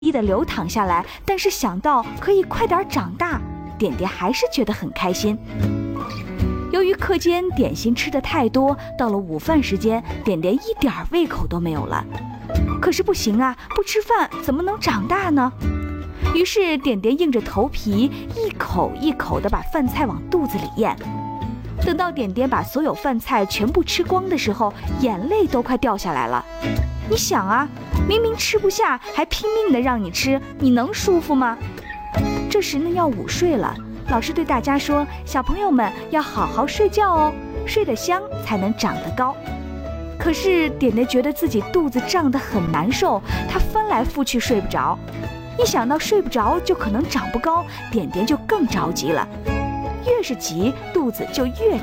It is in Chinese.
地流淌下来，但是想到可以快点长大，点点还是觉得很开心。由于课间点心吃的太多，到了午饭时间，点点一点胃口都没有了。可是不行啊，不吃饭怎么能长大呢？于是点点硬着头皮，一口一口地把饭菜往肚子里咽。等到点点把所有饭菜全部吃光的时候，眼泪都快掉下来了。你想啊，明明吃不下，还拼命地让你吃，你能舒服吗？这时呢，要午睡了，老师对大家说，小朋友们要好好睡觉哦，睡得香才能长得高。可是点点觉得自己肚子胀得很难受，他翻来覆去睡不着。一想到睡不着就可能长不高，点点就更着急了。越是急，肚子就越